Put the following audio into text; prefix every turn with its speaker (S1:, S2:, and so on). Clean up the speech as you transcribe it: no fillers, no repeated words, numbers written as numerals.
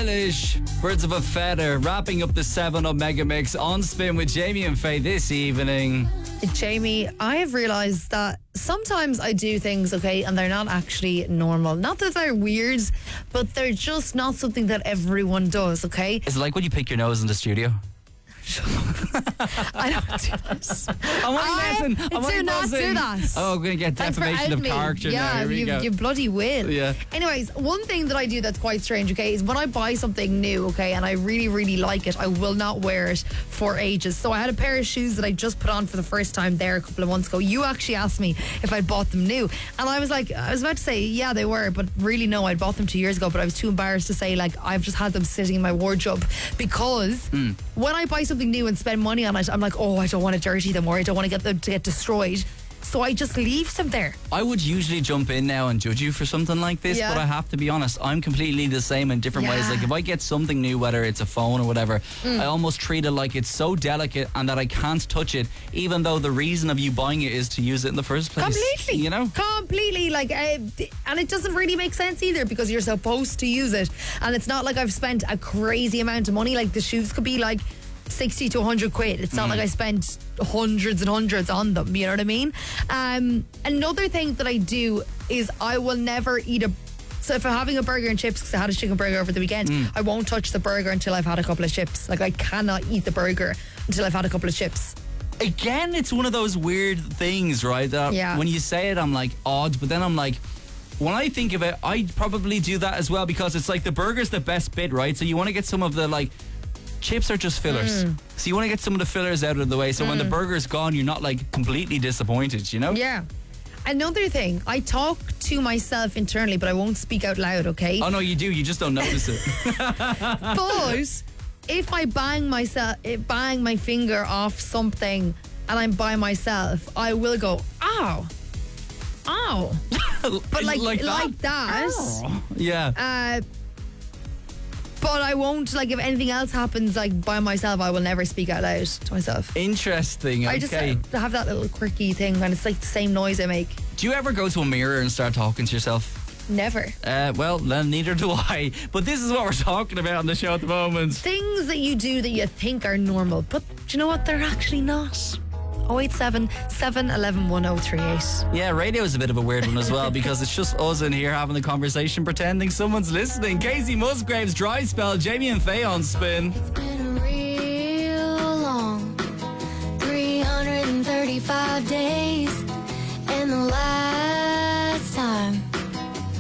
S1: Eilish, Birds of a Feather, wrapping up the 7 Up Mega Mix on Spin with Jamie and Faye this evening.
S2: Jamie, I have realised that sometimes I do things, okay, and they're not actually normal. Not that they're weird, but they're just not something that everyone does, okay?
S1: Is it like when you pick your nose in the studio?
S2: I don't do this.
S1: I'm
S2: do not do that.
S1: Oh, we're going to get defamation of character now. Here we go.
S2: You bloody will.
S1: Yeah.
S2: Anyways, one thing that I do that's quite strange, okay, is when I buy something new, okay, and I really, really like it, I will not wear it for ages. So I had a pair of shoes that I just put on for the first time there a couple of months ago. You actually asked me if I'd bought them new. And I was like, I was about to say, yeah, they were, but really no, I'd bought them 2 years ago, but I was too embarrassed to say, like, I've just had them sitting in my wardrobe because when I buy something new and spend money on it, I'm like, oh, I don't want to dirty them or I don't want to get them to get destroyed. So I just leave them there.
S1: I would usually jump in now and judge you for something like this, but I have to be honest, I'm completely the same in different ways. Like if I get something new, whether it's a phone or whatever, I almost treat it like it's so delicate and that I can't touch it, even though the reason of you buying it is to use it in the first place.
S2: Completely.
S1: You know?
S2: Completely. Like, and it doesn't really make sense either because you're supposed to use it. And it's not like I've spent a crazy amount of money. Like the shoes could be like 60 to 100 quid. It's not like I spent hundreds and hundreds on them, you know what I mean? Another thing that I do is I will never eat so if I'm having a burger and chips, because I had a chicken burger over the weekend, I won't touch the burger until I've had a couple of chips. Like I cannot eat the burger until I've had a couple of chips.
S1: Again, it's one of those weird things, right? That when you say it, I'm like, odd, but then I'm like, when I think of it, I'd probably do that as well because it's like the burger's the best bit, right? So you want to get some of the like, chips are just fillers. So you want to get some of the fillers out of the way so when the burger's gone, you're not like completely disappointed, you know?
S2: Yeah. Another thing, I talk to myself internally, but I won't speak out loud, okay?
S1: Oh no, you do, you just don't notice it.
S2: But if I bang my finger off something and I'm by myself, I will go, ow. But like that.
S1: Oh. Yeah.
S2: But I won't, like, if anything else happens, like, by myself, I will never speak out loud to myself.
S1: Interesting, okay.
S2: I just have that little quirky thing, and it's like the same noise I make.
S1: Do you ever go to a mirror and start talking to yourself?
S2: Never.
S1: Well, then neither do I. But this is what we're talking about on the show at the moment.
S2: Things that you do that you think are normal, but do you know what? They're actually not. 087 711 1038.
S1: Yeah, radio is a bit of a weird one as well because it's just us in here having the conversation pretending someone's listening. Casey Musgraves, Dry Spell, Jamie and Faye on Spin.
S3: It's been a real long 335 days and the last